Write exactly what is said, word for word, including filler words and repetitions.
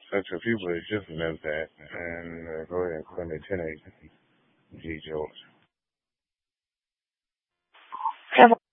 Central people is just an impact. And uh, go ahead and call me ten eight G George.